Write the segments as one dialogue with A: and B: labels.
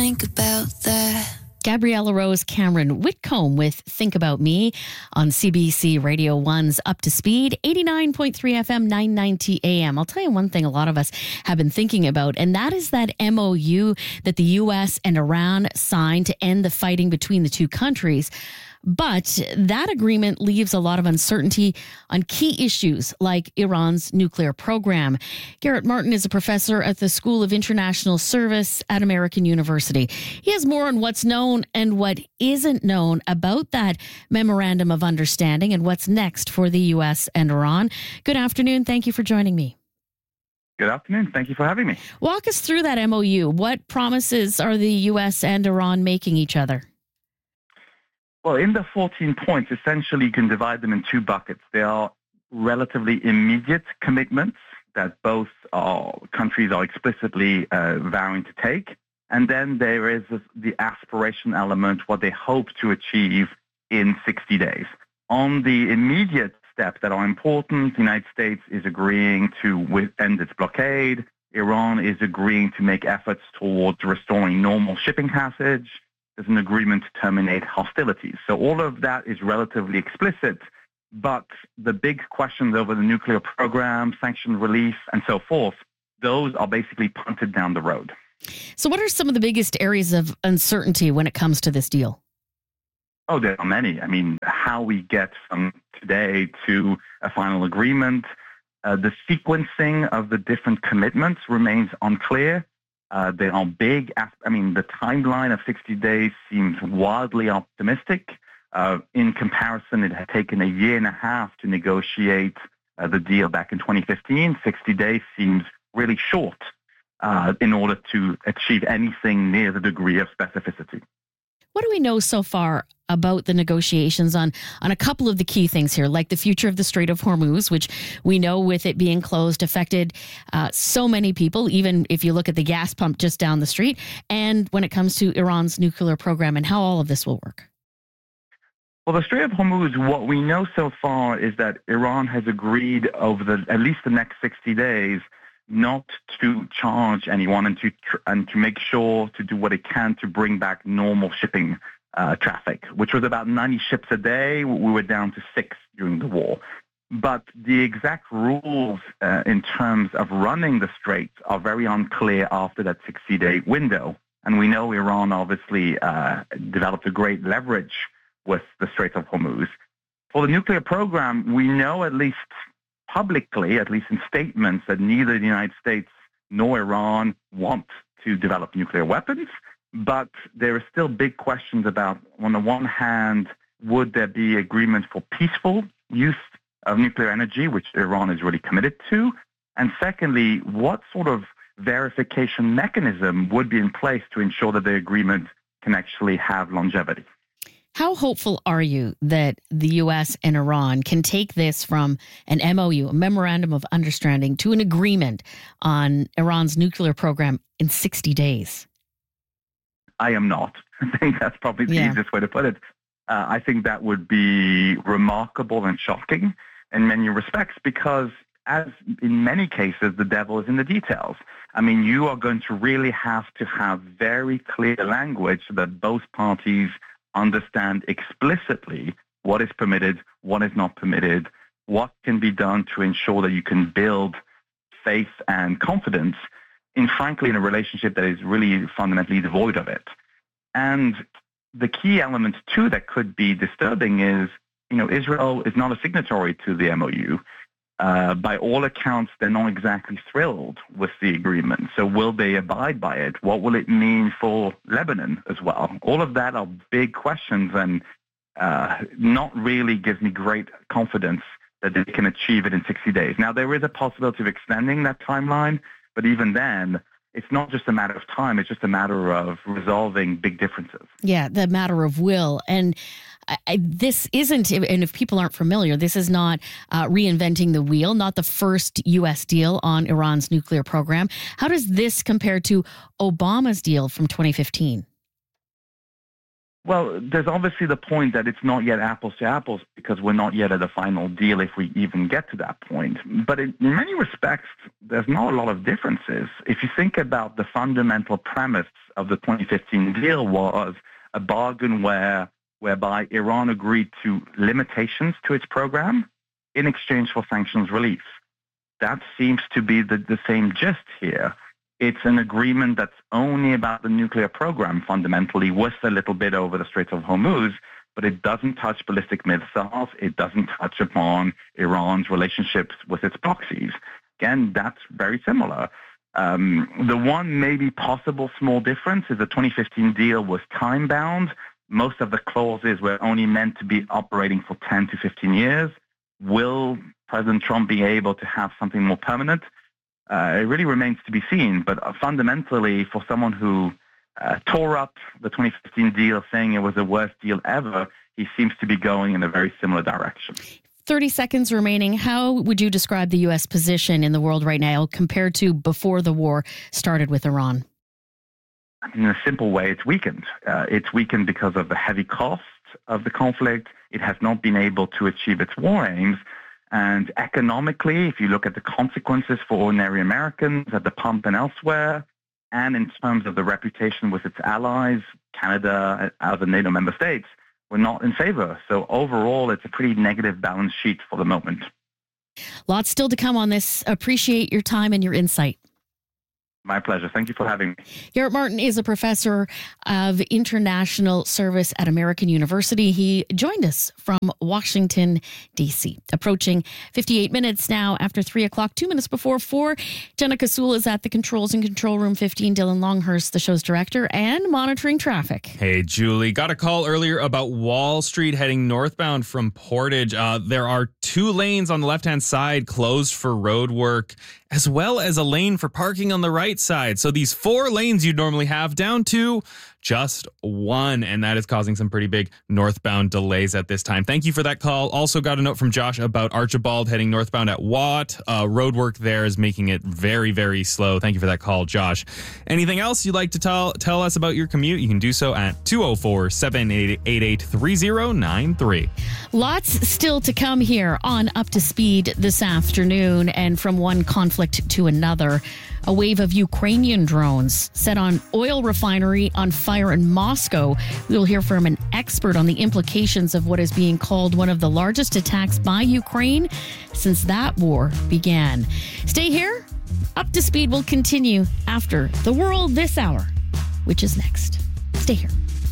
A: think about that.
B: Gabriella Rose Cameron Whitcomb with Think About Me on CBC Radio 1's Up to Speed, 89.3 FM, 990 AM. I'll tell you one thing a lot of us have been thinking about, and that is that MOU that the U.S. and Iran signed to end the fighting between the two countries. But that agreement leaves a lot of uncertainty on key issues like Iran's nuclear program. Garrett Martin is a professor at the School of International Service at American University. He has more on what's known and what isn't known about that memorandum of understanding and what's next for the U.S. and Iran. Good afternoon. Thank you for joining me.
C: Good afternoon. Thank you for having me.
B: Walk us through that MOU. What promises are the U.S. and Iran making each other?
C: Well, in the 14 points, essentially you can divide them in two buckets. There are relatively immediate commitments that both countries are explicitly vowing to take. And then there is the aspiration element, what they hope to achieve in 60 days. On the immediate steps that are important, the United States is agreeing to end its blockade. Iran is agreeing to make efforts towards restoring normal shipping passage. There's an agreement to terminate hostilities. So all of that is relatively explicit, but the big questions over the nuclear program, sanction relief, and so forth, those are basically punted down the road.
B: So what are some of the biggest areas of uncertainty when it comes to this deal?
C: Oh, there are many. I mean, how we get from today to a final agreement, the sequencing of the different commitments remains unclear. They are big. The timeline of 60 days seems wildly optimistic. In comparison, it had taken a year and a half to negotiate the deal back in 2015. 60 days seems really short in order to achieve anything near the degree of specificity.
B: What do we know so far about the negotiations on a couple of the key things here, like the future of the Strait of Hormuz, which we know with it being closed affected so many people, even if you look at the gas pump just down the street, and when it comes to Iran's nuclear program and how all of this will work?
C: Well, the Strait of Hormuz, what we know so far is that Iran has agreed over at least the next 60 days not to charge anyone and to make sure to do what it can to bring back normal shipping traffic, which was about 90 ships a day. We were down to 6 during the war. But the exact rules in terms of running the Strait are very unclear after that 60-day window. And we know Iran obviously developed a great leverage with the Strait of Hormuz. For the nuclear program, we know at least publicly, at least in statements, that neither the United States nor Iran want to develop nuclear weapons. But there are still big questions about, on the one hand, would there be agreement for peaceful use of nuclear energy, which Iran is really committed to? And secondly, what sort of verification mechanism would be in place to ensure that the agreement can actually have longevity?
B: How hopeful are you that the U.S. and Iran can take this from an MOU, a memorandum of understanding, to an agreement on Iran's nuclear program in 60 days?
C: I am not. I think that's probably the easiest way to put it. I think that would be remarkable and shocking in many respects because, as in many cases, the devil is in the details. I mean, you are going to really have to have very clear language so that both parties understand explicitly what is permitted, what is not permitted, what can be done to ensure that you can build faith and confidence frankly, in a relationship that is really fundamentally devoid of it. And the key element, too, that could be disturbing is, Israel is not a signatory to the MOU. By all accounts, they're not exactly thrilled with the agreement. So will they abide by it? What will it mean for Lebanon as well? All of that are big questions and not really gives me great confidence that they can achieve it in 60 days. Now, there is a possibility of extending that timeline, but even then, it's not just a matter of time. It's just a matter of resolving big differences.
B: Yeah, the matter of will. And this isn't, and if people aren't familiar, this is not reinventing the wheel, not the first U.S. deal on Iran's nuclear program. How does this compare to Obama's deal from 2015?
C: Well, there's obviously the point that it's not yet apples to apples because we're not yet at a final deal if we even get to that point. But in many respects, there's not a lot of differences. If you think about the fundamental premise of the 2015 deal was a bargain whereby Iran agreed to limitations to its program in exchange for sanctions relief. That seems to be the same gist here. It's an agreement that's only about the nuclear program, fundamentally, with a little bit over the Strait of Hormuz, but it doesn't touch ballistic missiles. It doesn't touch upon Iran's relationships with its proxies. Again, that's very similar. The one maybe possible small difference is the 2015 deal was time-bound. Most of the clauses were only meant to be operating for 10 to 15 years. Will President Trump be able to have something more permanent? It really remains to be seen. But fundamentally, for someone who tore up the 2015 deal saying it was the worst deal ever, he seems to be going in a very similar direction.
B: 30 seconds remaining. How would you describe the U.S. position in the world right now compared to before the war started with Iran?
C: In a simple way, it's weakened. It's weakened because of the heavy cost of the conflict. It has not been able to achieve its war aims. And economically, if you look at the consequences for ordinary Americans at the pump and elsewhere, and in terms of the reputation with its allies, Canada, other NATO member states, we're not in favor. So overall, it's a pretty negative balance sheet for the moment.
B: Lots still to come on this. Appreciate your time and your insight.
C: My pleasure. Thank you for having me.
B: Garrett Martin is a professor of international service at American University. He joined us from Washington, D.C. Approaching 58 minutes now after 3 o'clock, 2 minutes before 4. Jenna Kasul is at the controls in Control Room 15. Dylan Longhurst, the show's director, and monitoring traffic.
A: Hey, Julie. Got a call earlier about Wall Street heading northbound from Portage. There are 2 lanes on the left-hand side closed for road work, as well as a lane for parking on the right side. So these 4 lanes you'd normally have down to just 1, and that is causing some pretty big northbound delays at this time. Thank you for that call. Also got a note from Josh about Archibald heading northbound at Watt. Road work there is making it very, very slow. Thank you for that call, Josh. Anything else you'd like to tell us about your commute? You can do so at 204-788-3093.
B: Lots still to come here on Up to Speed this afternoon, and from one conflict to another. A wave of Ukrainian drones set on oil refinery on fire in Moscow. We'll hear from an expert on the implications of what is being called one of the largest attacks by Ukraine since that war began. Stay here. Up to Speed will continue after The World This Hour, which is next. Stay here.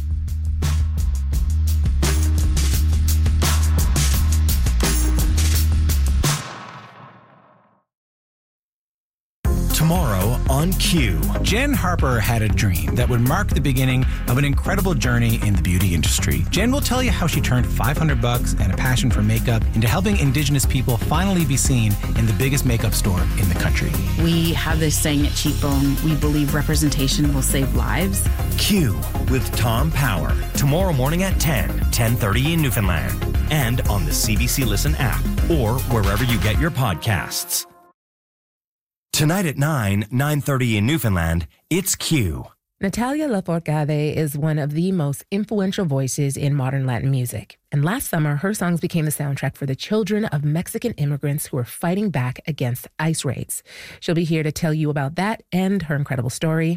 D: Tomorrow on Q. Jen Harper had a dream that would mark the beginning of an incredible journey in the beauty industry. Jen will tell you how she turned $500 and a passion for makeup into helping Indigenous people finally be seen in the biggest makeup store in the country.
E: We have this saying at Cheekbone, we believe representation will save lives.
F: Q with Tom Power. Tomorrow morning at 10:30 in Newfoundland. And on the CBC Listen app or wherever you get your podcasts. Tonight at 9:30 in Newfoundland, it's Q.
G: Natalia Lafourcade is one of the most influential voices in modern Latin music. And last summer, her songs became the soundtrack for the children of Mexican immigrants who are fighting back against ICE raids. She'll be here to tell you about that and her incredible story.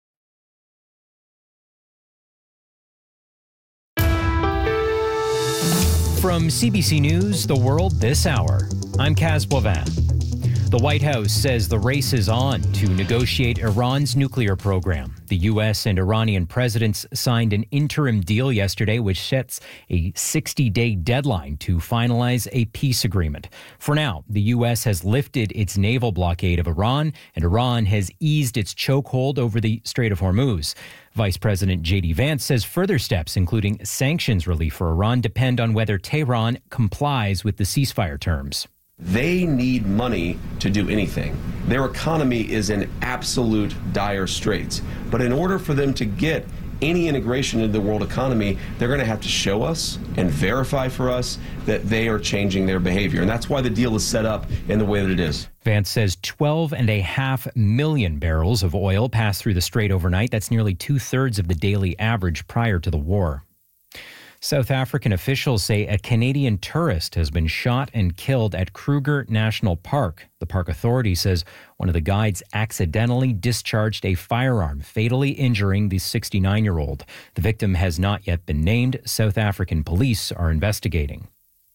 H: From CBC News, The World This Hour, I'm Kaz Boivin. The White House says the race is on to negotiate Iran's nuclear program. The U.S. and Iranian presidents signed an interim deal yesterday, which sets a 60-day deadline to finalize a peace agreement. For now, the U.S. has lifted its naval blockade of Iran, and Iran has eased its chokehold over the Strait of Hormuz. Vice President J.D. Vance says further steps, including sanctions relief for Iran, depend on whether Tehran complies with the ceasefire terms.
I: They need money to do anything. Their economy is in absolute dire straits. But in order for them to get any integration into the world economy, they're going to have to show us and verify for us that they are changing their behavior. And that's why the deal is set up in the way that it is.
H: Vance says 12.5 million barrels of oil passed through the strait overnight. That's nearly 2/3 of the daily average prior to the war. South African officials say a Canadian tourist has been shot and killed at Kruger National Park. The park authority says one of the guides accidentally discharged a firearm, fatally injuring the 69-year-old. The victim has not yet been named. South African police are investigating.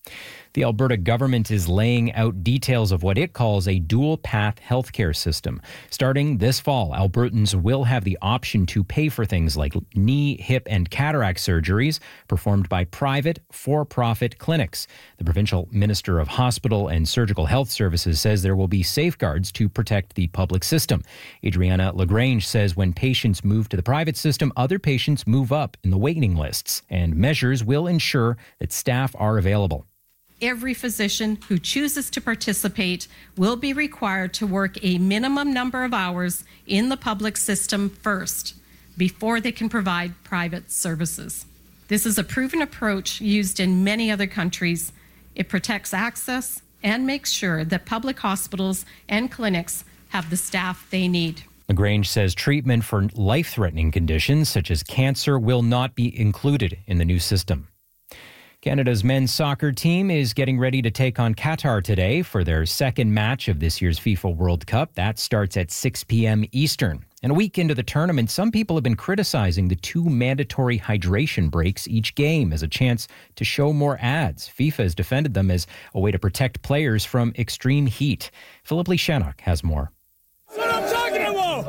H: The Alberta government is laying out details of what it calls a dual-path healthcare system. Starting this fall, Albertans will have the option to pay for things like knee, hip, and cataract surgeries performed by private, for-profit clinics. The provincial minister of Hospital and Surgical Health Services says there will be safeguards to protect the public system. Adriana Lagrange says when patients move to the private system, other patients move up in the waiting lists, and measures will ensure that staff are available.
J: Every physician who chooses to participate will be required to work a minimum number of hours in the public system first, before they can provide private services. This is a proven approach used in many other countries. It protects access and makes sure that public hospitals and clinics have the staff they need.
H: Lagrange says treatment for life-threatening conditions such as cancer will not be included in the new system. Canada's men's soccer team is getting ready to take on Qatar today for their second match of this year's FIFA World Cup. That starts at 6 p.m. Eastern. And a week into the tournament, some people have been criticizing the 2 mandatory hydration breaks each game as a chance to show more ads. FIFA has defended them as a way to protect players from extreme heat. Philip Lishanok has more.
K: That's what I'm talking about!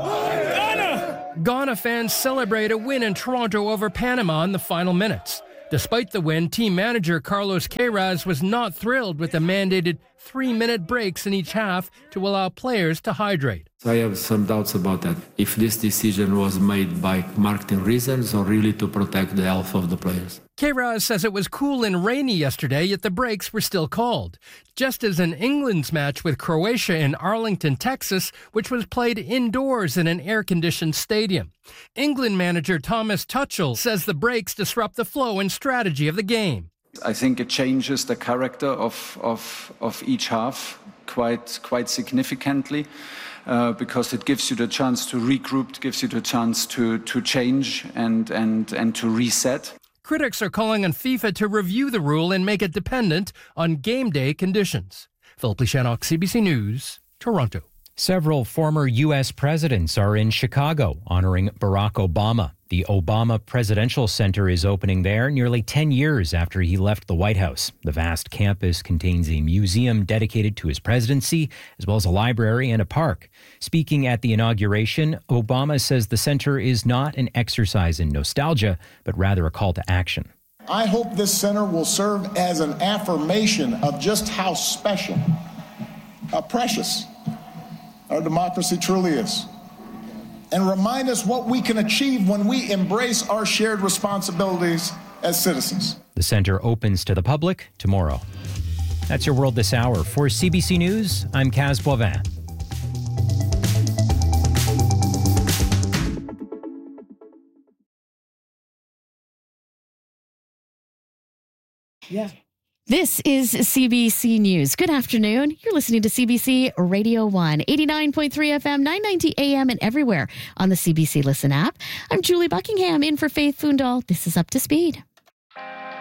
K: Ghana! Ghana fans celebrate a win in Toronto over Panama in the final minutes. Despite the win, team manager Carlos Queiroz was not thrilled with the mandated 3-minute breaks in each half to allow players to hydrate.
L: I have some doubts about that. If this decision was made by marketing reasons or really to protect the health of the players.
K: Queiroz says it was cool and rainy yesterday, yet the breaks were still called. Just as in England's match with Croatia in Arlington, Texas, which was played indoors in an air-conditioned stadium. England manager Thomas Tuchel says the breaks disrupt the flow and strategy of the game.
M: I think it changes the character of each half quite significantly because it gives you the chance to regroup, gives you the chance to change and to reset.
K: Critics are calling on FIFA to review the rule and make it dependent on game day conditions. Philip Lishanok, CBC News, Toronto.
H: Several former U.S. presidents are in Chicago honoring Barack Obama. The Obama Presidential Center is opening there nearly 10 years after he left the White House. The vast campus contains a museum dedicated to his presidency, as well as a library and a park. Speaking at the inauguration, Obama says the center is not an exercise in nostalgia, but rather a call to action.
N: I hope this center will serve as an affirmation of just how special, how precious our democracy truly is, and remind us what we can achieve when we embrace our shared responsibilities as citizens.
H: The center opens to the public tomorrow. That's your World This Hour. For CBC News, I'm Kaz Boivin.
B: Yeah. This is CBC News. Good afternoon. You're listening to CBC Radio 1, 89.3 FM, 990 AM, and everywhere on the CBC Listen app. I'm Julie Buckingham in for Faith Fundal. This is Up to Speed.